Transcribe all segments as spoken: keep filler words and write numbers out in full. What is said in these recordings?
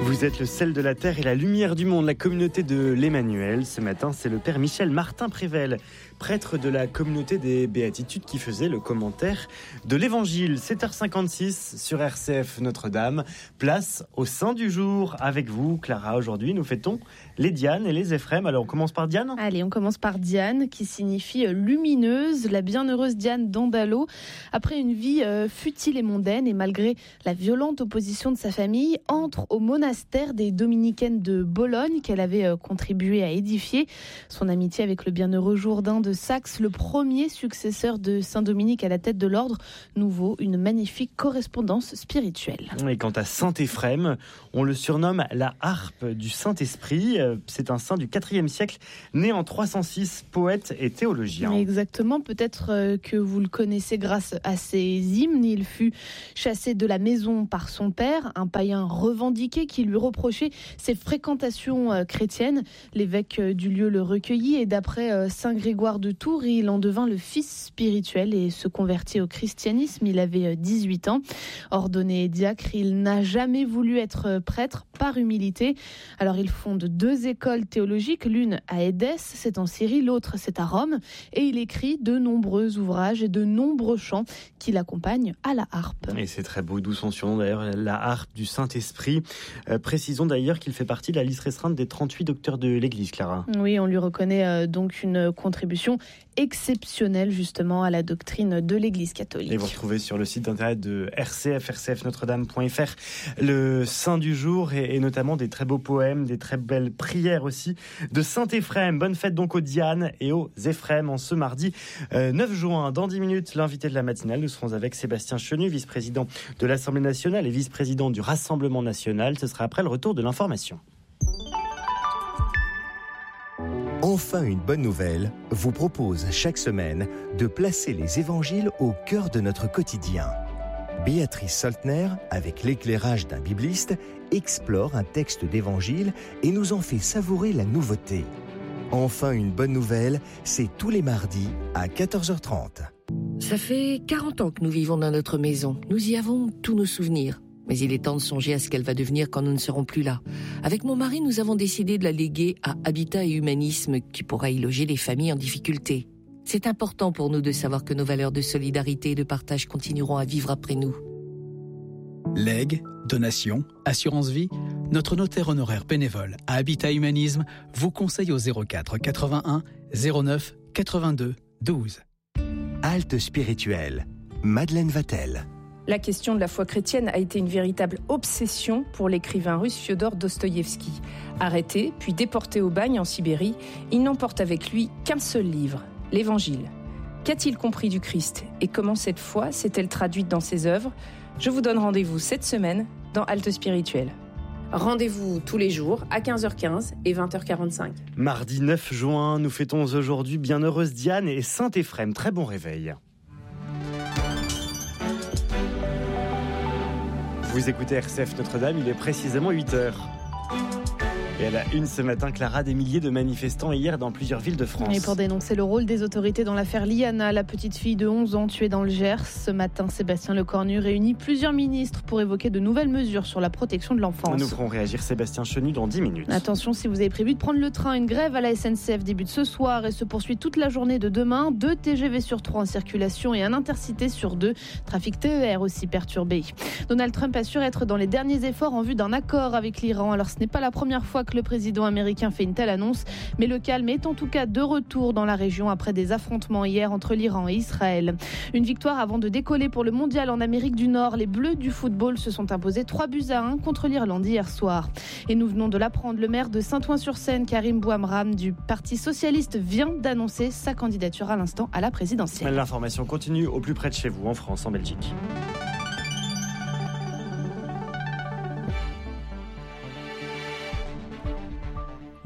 Vous êtes le sel de la terre et la lumière du monde, la communauté de l'Emmanuel. Ce matin, c'est le père Michel Martin Prével, prêtre de la communauté des Béatitudes, qui faisait le commentaire de l'Évangile. sept heures cinquante-six sur R C F Notre-Dame. Place au Saint du jour avec vous, Clara. Aujourd'hui, nous fêtons les Dianes et les Éphrem. Alors, on commence par Diane ? Allez, on commence par Diane, qui signifie lumineuse, la bienheureuse Diane d'Andalo. Après une vie euh, futile et mondaine, et malgré la violente opposition de sa famille, entre au monastère des Dominicaines de Bologne qu'elle avait euh, contribué à édifier. Son amitié avec le bienheureux Jourdain de Saxe, le premier successeur de Saint-Dominique à la tête de l'ordre, nous vaut une magnifique correspondance spirituelle. Et quant à Saint Éphrem, on le surnomme la harpe du Saint-Esprit. C'est un saint du quatrième siècle, né en trois cent six, poète et théologien. Exactement, peut-être que vous le connaissez grâce à ses hymnes. Il fut chassé de la maison par son père, un païen revendiqué qui lui reprochait ses fréquentations chrétiennes. L'évêque du lieu le recueillit et d'après saint Grégoire de Tours, il en devint le fils spirituel et se convertit au christianisme. Il avait dix-huit ans. Ordonné diacre, il n'a jamais voulu être prêtre par humilité. Alors il fonde deux écoles théologiques, l'une à Édesse, c'est en Syrie, l'autre c'est à Rome, et il écrit de nombreux ouvrages et de nombreux chants qui l'accompagnent à la harpe. Et c'est très beau, d'où son surnom d'ailleurs, la harpe du Saint-Esprit. Euh, précisons d'ailleurs qu'il fait partie de la liste restreinte des trente-huit docteurs de l'Église, Clara. Oui, on lui reconnaît euh, donc une contribution exceptionnelle justement à la doctrine de l'Église catholique. Et vous retrouvez sur le site internet de R C F, r c f notre dame point f r, le saint du jour et, et notamment des très beaux poèmes, des très belles prières aussi de Saint Éphrem. Bonne fête donc aux Dianes et aux Éphrem en ce mardi euh, neuf juin. Dans dix minutes, l'invité de la matinale, nous serons avec Sébastien Chenu, vice-président de l'Assemblée nationale et vice-président du Rassemblement national. Ce sera après le retour de l'information. Enfin, une bonne nouvelle vous propose chaque semaine de placer les évangiles au cœur de notre quotidien. Béatrice Soltner, avec l'éclairage d'un bibliste, explore un texte d'évangile et nous en fait savourer la nouveauté. Enfin, une bonne nouvelle, c'est tous les mardis à quatorze heures trente. Ça fait quarante ans que nous vivons dans notre maison. Nous y avons tous nos souvenirs. Mais il est temps de songer à ce qu'elle va devenir quand nous ne serons plus là. Avec mon mari, nous avons décidé de la léguer à Habitat et Humanisme, qui pourra y loger les familles en difficulté. C'est important pour nous de savoir que nos valeurs de solidarité et de partage continueront à vivre après nous. Legs, donations, assurance vie, notre notaire honoraire bénévole à Habitat Humanisme vous conseille au zéro quatre quatre-vingt-un zéro neuf quatre-vingt-deux douze. Halte spirituelle, Madeleine Vatel. La question de la foi chrétienne a été une véritable obsession pour l'écrivain russe Fiodor Dostoïevski. Arrêté, puis déporté au bagne en Sibérie, il n'emporte avec lui qu'un seul livre, l'Évangile. Qu'a-t-il compris du Christ et comment cette foi s'est-elle traduite dans ses œuvres ? Je vous donne rendez-vous cette semaine dans Halte spirituelle. Rendez-vous tous les jours à quinze heures quinze et vingt heures quarante-cinq. Mardi neuf juin, nous fêtons aujourd'hui Bienheureuse Diane et Saint Éphrem. Très bon réveil. Vous écoutez R C F Notre-Dame, il est précisément huit heures. Et à la une ce matin, Clara, des milliers de manifestants hier dans plusieurs villes de France. Et pour dénoncer le rôle des autorités dans l'affaire Liana, la petite fille de onze ans tuée dans le Gers. Ce matin, Sébastien Lecornu réunit plusieurs ministres pour évoquer de nouvelles mesures sur la protection de l'enfance. Nous ferons réagir Sébastien Chenu dans dix minutes. Attention, si vous avez prévu de prendre le train, une grève à la S N C F débute ce soir et se poursuit toute la journée de demain. Deux T G V sur trois en circulation et un intercité sur deux. Trafic T E R aussi perturbé. Donald Trump assure être dans les derniers efforts en vue d'un accord avec l'Iran. Alors ce n'est pas la première fois que le président américain fait une telle annonce, mais le calme est en tout cas de retour dans la région après des affrontements hier entre l'Iran et Israël. Une victoire avant de décoller pour le mondial en Amérique du Nord. Les Bleus du football se sont imposés trois buts à un contre l'Irlande hier soir. Et nous venons de l'apprendre, le maire de Saint-Ouen-sur-Seine, Karim Bouamram du Parti Socialiste, vient d'annoncer sa candidature à l'instant à la présidentielle. L'information continue au plus près de chez vous, en France, en Belgique.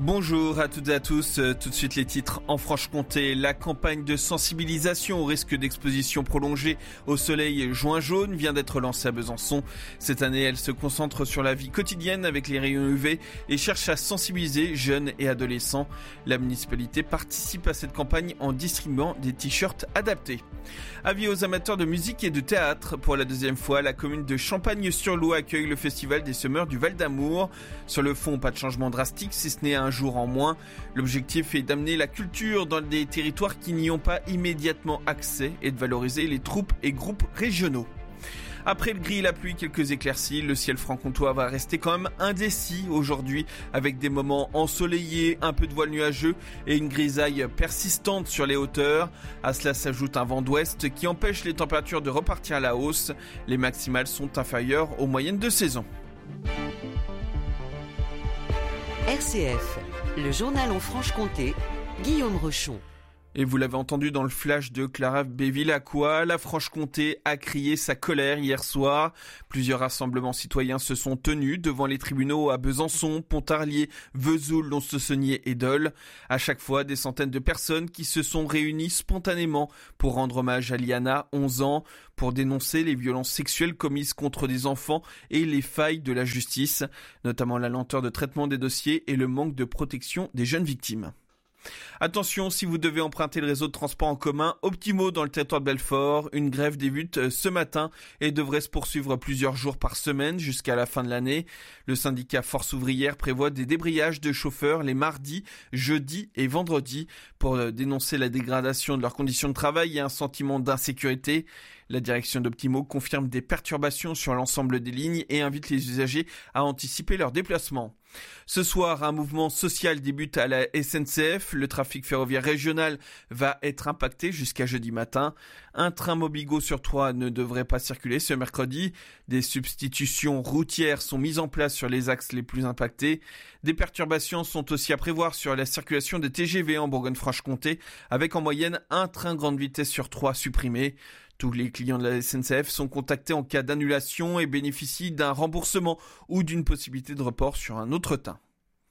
Bonjour à toutes et à tous, tout de suite les titres en Franche-Comté. La campagne de sensibilisation au risque d'exposition prolongée au soleil juin jaune vient d'être lancée à Besançon. Cette année, elle se concentre sur la vie quotidienne avec les rayons U V et cherche à sensibiliser jeunes et adolescents. La municipalité participe à cette campagne en distribuant des t-shirts adaptés. Avis aux amateurs de musique et de théâtre. Pour la deuxième fois, la commune de Champagne-sur-Loup accueille le festival des Semeurs du Val d'Amour. Sur le fond, pas de changement drastique, si ce n'est un jour en moins. L'objectif est d'amener la culture dans des territoires qui n'y ont pas immédiatement accès et de valoriser les troupes et groupes régionaux. Après le gris et la pluie, quelques éclaircies, le ciel franc-comtois va rester quand même indécis aujourd'hui avec des moments ensoleillés, un peu de voile nuageux et une grisaille persistante sur les hauteurs. À cela s'ajoute un vent d'ouest qui empêche les températures de repartir à la hausse. Les maximales sont inférieures aux moyennes de saison. R C F, le journal en Franche-Comté, Guillaume Rochon. Et vous l'avez entendu dans le flash de Clara Béville-Aquois, la Franche-Comté a crié sa colère hier soir. Plusieurs rassemblements citoyens se sont tenus devant les tribunaux à Besançon, Pontarlier, Vesoul, Lons-le-Saunier et Dole. À chaque fois, des centaines de personnes qui se sont réunies spontanément pour rendre hommage à Liana, onze ans, pour dénoncer les violences sexuelles commises contre des enfants et les failles de la justice, notamment la lenteur de traitement des dossiers et le manque de protection des jeunes victimes. Attention, si vous devez emprunter le réseau de transport en commun Optimo dans le territoire de Belfort, une grève débute ce matin et devrait se poursuivre plusieurs jours par semaine jusqu'à la fin de l'année. Le syndicat Force ouvrière prévoit des débrayages de chauffeurs les mardis, jeudis et vendredis pour dénoncer la dégradation de leurs conditions de travail et un sentiment d'insécurité. La direction d'Optimo confirme des perturbations sur l'ensemble des lignes et invite les usagers à anticiper leur déplacement. Ce soir, un mouvement social débute à la S N C F. Le trafic ferroviaire régional va être impacté jusqu'à jeudi matin. Un train Mobigo sur trois ne devrait pas circuler ce mercredi. Des substitutions routières sont mises en place sur les axes les plus impactés. Des perturbations sont aussi à prévoir sur la circulation des T G V en Bourgogne-Franche-Comté, avec en moyenne un train grande vitesse sur trois supprimé. Tous les clients de la S N C F sont contactés en cas d'annulation et bénéficient d'un remboursement ou d'une possibilité de report sur un autre train.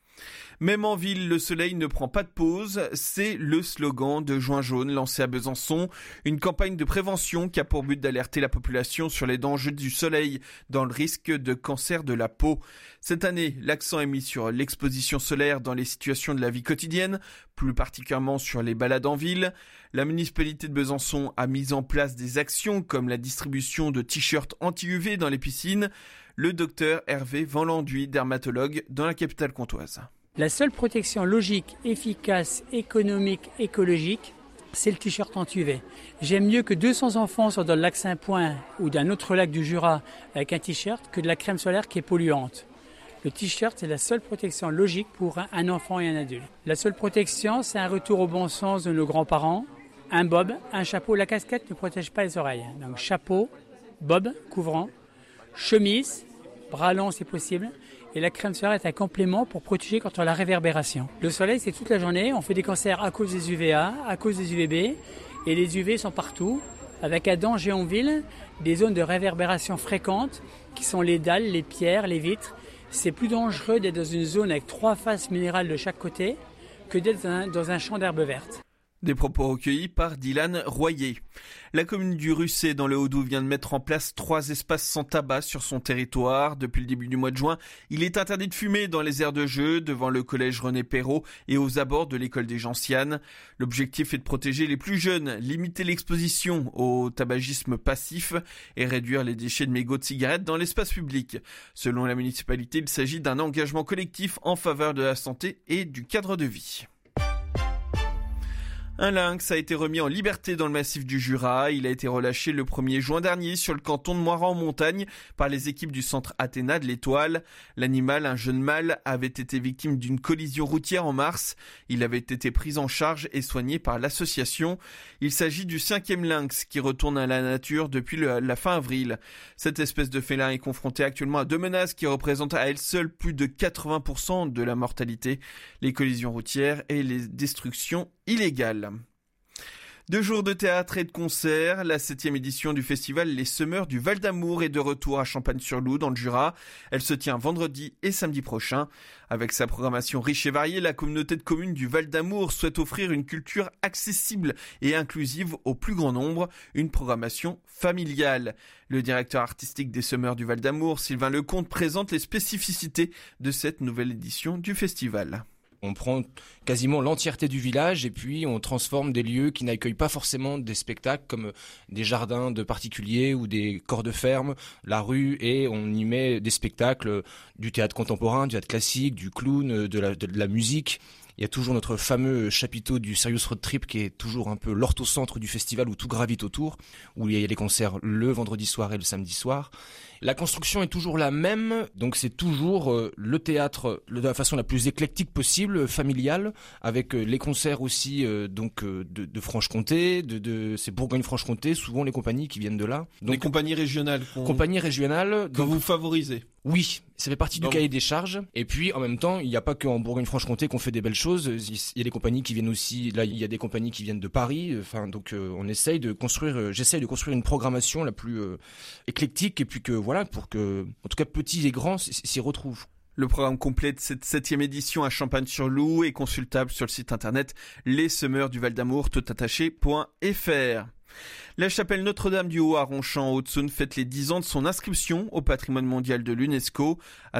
Même en ville, le soleil ne prend pas de pause. C'est le slogan de Juin jaune lancé à Besançon. Une campagne de prévention qui a pour but d'alerter la population sur les dangers du soleil dans le risque de cancer de la peau. Cette année, l'accent est mis sur l'exposition solaire dans les situations de la vie quotidienne, plus particulièrement sur les balades en ville. La municipalité de Besançon a mis en place des actions comme la distribution de t-shirts anti-U V dans les piscines. Le docteur Hervé Van Landuy, dermatologue dans la capitale comtoise. La seule protection logique, efficace, économique, écologique, c'est le t-shirt anti-U V. J'aime mieux que deux cents enfants soient dans le lac Saint-Point ou d'un autre lac du Jura avec un t-shirt que de la crème solaire qui est polluante. Le t-shirt, c'est la seule protection logique pour un enfant et un adulte. La seule protection, c'est un retour au bon sens de nos grands-parents. Un bob, un chapeau. La casquette ne protège pas les oreilles. Donc chapeau, bob, couvrant, chemise, bras longs si possible. Et la crème solaire est un complément pour protéger contre la réverbération. Le soleil, c'est toute la journée. On fait des cancers à cause des U V A, à cause des U V B. Et les U V sont partout, avec un danger en ville, des zones de réverbération fréquentes, qui sont les dalles, les pierres, les vitres. C'est plus dangereux d'être dans une zone avec trois faces minérales de chaque côté que d'être dans un, dans un champ d'herbe verte. Des propos recueillis par Dylan Royer. La commune du Russey dans le Haut-Doubs vient de mettre en place trois espaces sans tabac sur son territoire. Depuis le début du mois de juin, il est interdit de fumer dans les aires de jeu, devant le collège René Perrault et aux abords de l'école des Gentianes. L'objectif est de protéger les plus jeunes, limiter l'exposition au tabagisme passif et réduire les déchets de mégots de cigarettes dans l'espace public. Selon la municipalité, il s'agit d'un engagement collectif en faveur de la santé et du cadre de vie. Un lynx a été remis en liberté dans le massif du Jura. Il a été relâché le premier juin dernier sur le canton de Moiran en montagne par les équipes du centre Athéna de l'Étoile. L'animal, un jeune mâle, avait été victime d'une collision routière en mars. Il avait été pris en charge et soigné par l'association. Il s'agit du cinquième lynx qui retourne à la nature depuis le, la fin avril. Cette espèce de félin est confrontée actuellement à deux menaces qui représentent à elles seules plus de quatre-vingts pour cent de la mortalité, les collisions routières et les destructions illégales. Deux jours de théâtre et de concerts, la septième édition du festival Les Semeurs du Val d'Amour est de retour à Champagne-sur-Loup dans le Jura. Elle se tient vendredi et samedi prochain. Avec sa programmation riche et variée, la communauté de communes du Val d'Amour souhaite offrir une culture accessible et inclusive au plus grand nombre, une programmation familiale. Le directeur artistique des Semeurs du Val d'Amour, Sylvain Lecomte, présente les spécificités de cette nouvelle édition du festival. On prend quasiment l'entièreté du village et puis on transforme des lieux qui n'accueillent pas forcément des spectacles comme des jardins de particuliers ou des corps de ferme, la rue, et on y met des spectacles du théâtre contemporain, du théâtre classique, du clown, de la, de, de la musique. Il y a toujours notre fameux chapiteau du Serious Road Trip qui est toujours un peu l'orthocentre du festival où tout gravite autour, où il y a des concerts le vendredi soir et le samedi soir. La construction est toujours la même, donc c'est toujours euh, le théâtre de la façon la plus éclectique possible, familiale, avec euh, les concerts aussi euh, donc euh, de, de Franche-Comté, de, de c'est Bourgogne-Franche-Comté, souvent les compagnies qui viennent de là. Donc, les compagnies régionales. Compagnies régionales. Que donc, vous favorisez. Oui, ça fait partie donc, du cahier des charges. Et puis en même temps, il n'y a pas qu'en Bourgogne-Franche-Comté qu'on fait des belles choses. Il y a des compagnies qui viennent aussi. Là, il y a des compagnies qui viennent de Paris. Enfin, donc euh, on essaye de construire. Euh, j'essaye de construire une programmation la plus euh, éclectique et puis que voilà, pour que, en tout cas, petits et grands s'y retrouvent. Le programme complet de cette septième édition à Champagne-sur-Loup est consultable sur le site internet les semeurs du val d'amour tout attaché point f r. La chapelle Notre-Dame du Haut à Ronchamp en Haute-Saône fête les dix ans de son inscription au patrimoine mondial de l'UNESCO.